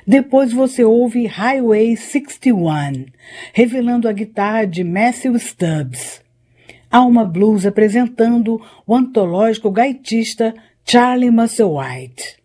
Depois você ouve Highway 61, revelando a guitarra de Matthew Stubbs. Alma Blues apresentando o antológico gaitista Charlie Musselwhite.